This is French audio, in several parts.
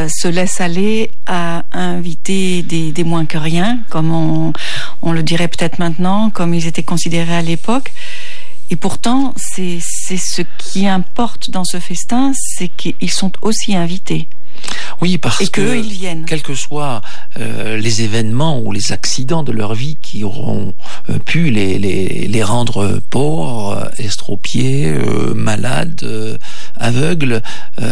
se laisse aller à inviter des moins que rien, comme on le dirait peut-être maintenant, comme ils étaient considérés à l'époque. Et pourtant, c'est ce qui importe dans ce festin, c'est qu'ils sont aussi invités. Oui, parce que ils viennent. Quels que soient les événements ou les accidents de leur vie qui auront pu les rendre pauvres, estropiés, malades, aveugles,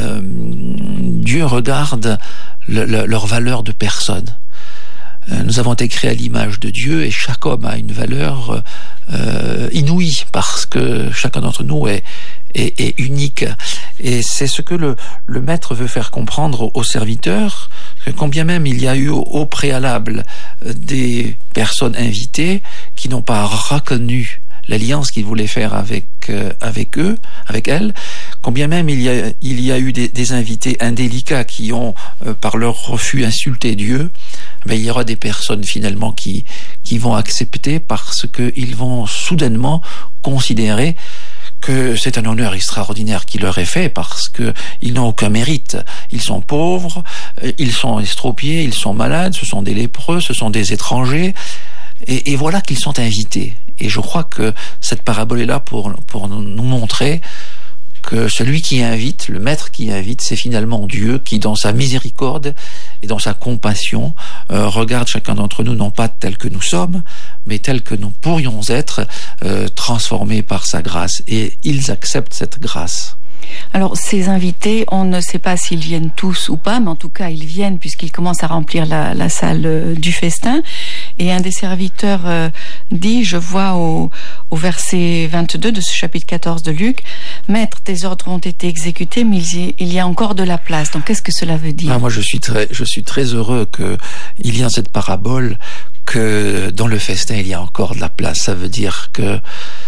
Dieu regarde leur valeur de personne. Nous avons été créés à l'image de Dieu et chaque homme a une valeur inouïe parce que chacun d'entre nous est unique. Et c'est ce que le maître veut faire comprendre aux serviteurs, que combien même il y a eu au préalable des personnes invitées qui n'ont pas reconnu l'alliance qu'il voulait faire avec eux, avec elles, combien même il y a eu des invités indélicats qui ont, par leur refus, insulté Dieu, il y aura des personnes finalement qui vont accepter parce qu'ils vont soudainement considérer que c'est un honneur extraordinaire qui leur est fait parce que ils n'ont aucun mérite. Ils sont pauvres, ils sont estropiés, ils sont malades, ce sont des lépreux, ce sont des étrangers, et voilà qu'ils sont invités. Et je crois que cette parabole est là pour nous montrer que celui qui invite, le maître qui invite, c'est finalement Dieu qui, dans sa miséricorde et dans sa compassion, regarde chacun d'entre nous, non pas tel que nous sommes, mais tel que nous pourrions être, transformés par sa grâce. Et ils acceptent cette grâce. Alors, ces invités, on ne sait pas s'ils viennent tous ou pas, mais en tout cas, ils viennent puisqu'ils commencent à remplir la salle du festin. Et un des serviteurs dit, je vois au verset 22 de ce chapitre 14 de Luc, « Maître, tes ordres ont été exécutés, mais il y a encore de la place. » Donc, qu'est-ce que cela veut dire ? Moi, je suis très heureux qu'il y ait cette parabole, que dans le festin, il y a encore de la place. Ça veut dire que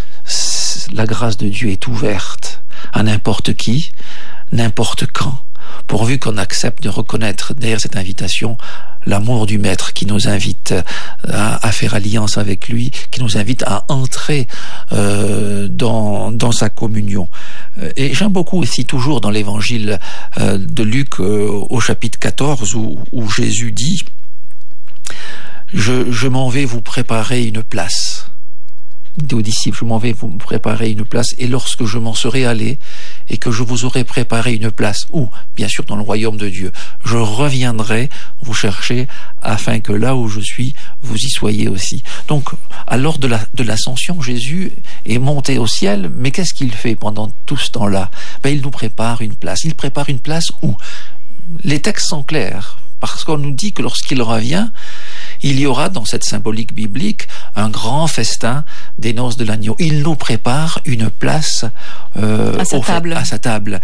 la grâce de Dieu est ouverte à n'importe qui, n'importe quand, pourvu qu'on accepte de reconnaître derrière cette invitation l'amour du Maître qui nous invite à faire alliance avec lui, qui nous invite à entrer dans sa communion. Et j'aime beaucoup aussi toujours dans l'évangile de Luc au chapitre 14 où Jésus dit « Je m'en vais vous préparer une place ». Aux disciples, je m'en vais vous préparer une place, et lorsque je m'en serai allé et que je vous aurai préparé une place, ou bien sûr dans le royaume de Dieu, je reviendrai vous chercher afin que là où je suis, vous y soyez aussi. Donc, à l'heure de l'ascension, Jésus est monté au ciel, mais qu'est-ce qu'il fait pendant tout ce temps-là ? Il nous prépare une place. Il prépare une place où les textes sont clairs, parce qu'on nous dit que lorsqu'il revient, il y aura dans cette symbolique biblique un grand festin des noces de l'agneau. Il nous prépare une place à sa table.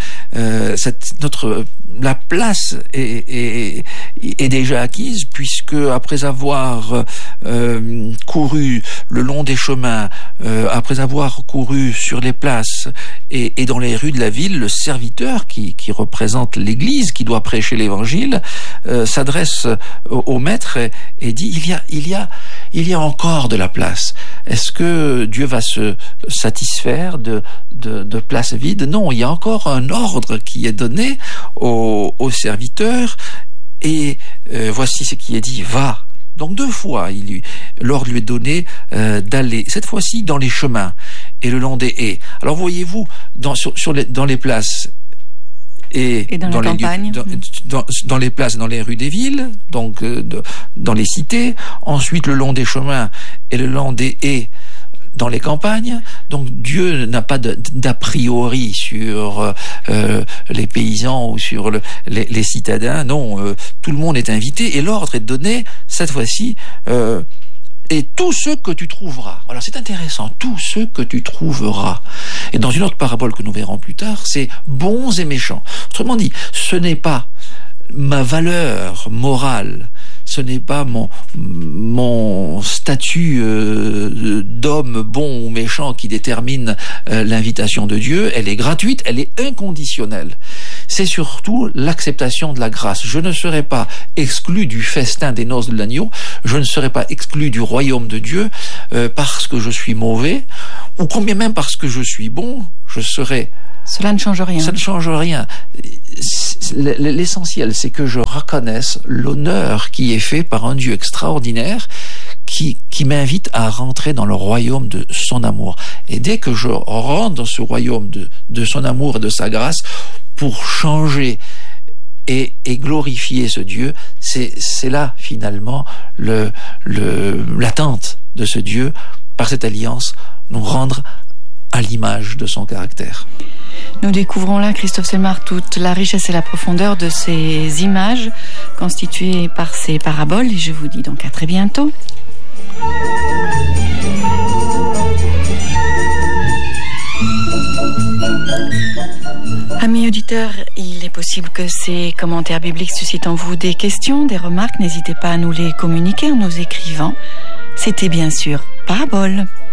La place est déjà acquise, puisque après avoir couru le long des chemins, après avoir couru sur les places et dans les rues de la ville, le serviteur qui représente l'Église, qui doit prêcher l'Évangile, s'adresse au maître et dit il y a encore de la place. Est-ce que Dieu va se satisfaire de places vides ? Non, il y a encore un ordre qui est donné aux serviteurs, et voici ce qui est dit, va. Donc 2 fois, l'ordre lui est donné d'aller, cette fois-ci dans les chemins et le long des haies. Alors voyez-vous, dans les places et dans la campagne, dans les places, dans les rues des villes, donc dans les cités, ensuite le long des chemins et le long des haies dans les campagnes. Donc Dieu n'a pas d'a priori sur les paysans ou sur les citadins. Non, tout le monde est invité et l'ordre est donné cette fois-ci. Et tous ceux que tu trouveras. Alors c'est intéressant, tous ceux que tu trouveras. Et dans une autre parabole que nous verrons plus tard, c'est bons et méchants. Autrement dit, ce n'est pas ma valeur morale, ce n'est pas mon statut d'homme bon ou méchant qui détermine l'invitation de Dieu. Elle est gratuite, elle est inconditionnelle. C'est surtout l'acceptation de la grâce. Je ne serai pas exclu du festin des noces de l'agneau, je ne serai pas exclu du royaume de Dieu parce que je suis mauvais, ou combien même parce que je suis bon, je serai Cela ne change rien. Ça ne change rien. L'essentiel, c'est que je reconnaisse l'honneur qui est fait par un Dieu extraordinaire qui m'invite à rentrer dans le royaume de son amour. Et dès que je rentre dans ce royaume de son amour et de sa grâce pour changer et glorifier ce Dieu, c'est là finalement l'attente de ce Dieu, par cette alliance, nous rendre à l'image de son caractère. Nous découvrons là, Christophe Selmar, toute la richesse et la profondeur de ces images constituées par ces paraboles, et je vous dis donc à très bientôt. Amis auditeurs, il est possible que ces commentaires bibliques suscitent en vous des questions, des remarques. N'hésitez pas à nous les communiquer en nous écrivant. C'était bien sûr Parabole.